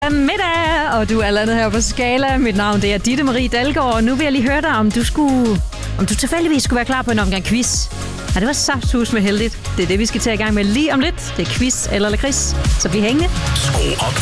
Middag, og du er landet her på Skala. Mit navn det er Ditte Marie Dalgaard, og nu vil jeg lige høre dig, om du tilfældigvis skulle være klar på en omgang quiz. Ja, det var saftsus med heldigt. Det er det, vi skal tage i gang med lige om lidt. Det er quiz eller lakrids, så bliv hængende. Skru op